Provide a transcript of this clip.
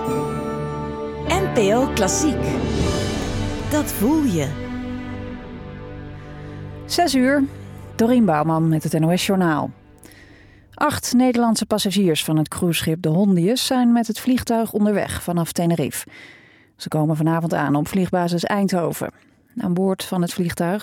NPO Klassiek. Dat voel je. 6:00, Dorien Bouwman met het NOS Journaal. 8 Nederlandse passagiers van het cruiseschip de Hondius zijn met het vliegtuig onderweg vanaf Tenerife. Ze komen vanavond aan op vliegbasis Eindhoven. Aan boord van het vliegtuig